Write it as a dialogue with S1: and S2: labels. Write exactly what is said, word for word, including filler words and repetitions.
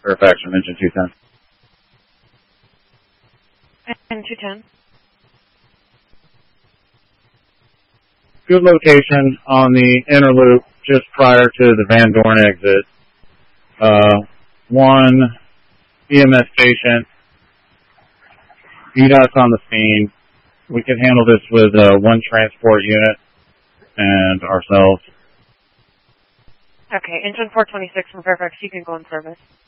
S1: Fairfax from engine two ten.
S2: And two ten.
S1: Good location on the inner loop just prior to the Van Dorn exit. Uh, one E M S patient. V DOT's on the scene. We can handle this with uh, one transport unit and ourselves.
S2: Okay, engine four twenty-six from Fairfax, you can go in service.